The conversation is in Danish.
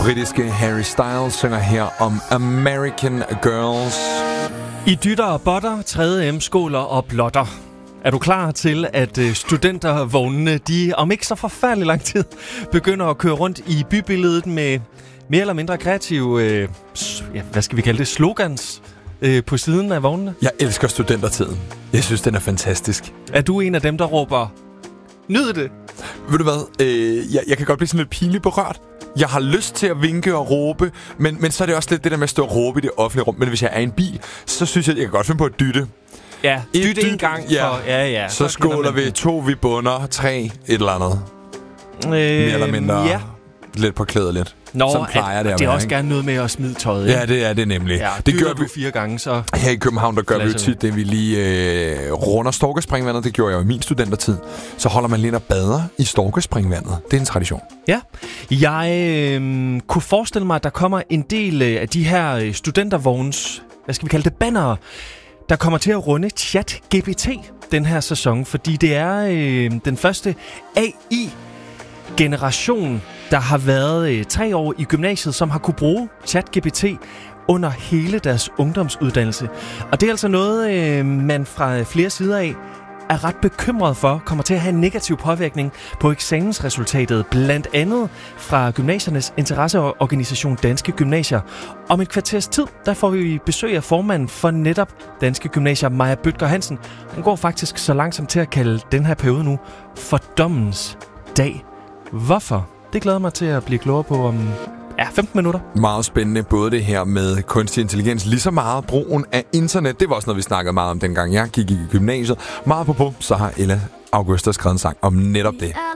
britiske Harry Styles synger her om American Girls. I dytter og botter, 3M, skåler og blotter. Er du klar til, at studentervognene, de om ikke så forfærdelig lang tid, begynder at køre rundt i bybilledet med mere eller mindre kreative, hvad skal vi kalde det, slogans på siden af vognene? Jeg elsker studentertiden. Jeg synes, den er fantastisk. Er du en af dem, der råber, nyd det? Ved du hvad? Jeg kan godt blive sådan lidt pinligt berørt. Jeg har lyst til at vinke og råbe, men så er det også lidt det der med at stå og råbe i det offentlige rum. Men hvis jeg er i en bil, så synes jeg kan godt finde på at dytte. Ja, dytte en gang. Ja. For, ja. Så skåler vi 2, vi bunder 3, et eller andet. Mere eller mindre. Ja. Lidt på klædeligt. Nå, sådan plejer det at det er være, også ikke? gerne noget med at smide tøjet, ikke? Ja, det er det nemlig. Ja, det gør vi 4 gange, så... Her i København, der gør vi jo tit det, vi lige runder Storkespringvandet. Det gjorde jeg jo i min studentertid. Så holder man lidt og bader i Storkespringvandet. Det er en tradition. Ja. Jeg kunne forestille mig, at der kommer en del af de her studentervogns, hvad skal vi kalde det, bannere, der kommer til at runde ChatGPT den her sæson, fordi det er den første AI-generation, der har været 3 år i gymnasiet, som har kunne bruge ChatGPT under hele deres ungdomsuddannelse. Og det er altså noget, man fra flere sider af er ret bekymret for, kommer til at have en negativ påvirkning på eksamensresultatet, blandt andet fra gymnasiernes interesseorganisation Danske Gymnasier. Om et kvarters tid, der får vi besøg af formanden for netop Danske Gymnasier, Maja Bødker Hansen. Hun går faktisk så langsomt til at kalde den her periode nu fordommens dag. Hvorfor? Det glæder mig til at blive klogere på om 15 minutter. Meget spændende, både det her med kunstig intelligens, lige så meget brugen af internet. Det var også noget, vi snakkede meget om, dengang jeg gik i gymnasiet. Meget på, så har Ella Augusta skrevet en sang om netop det.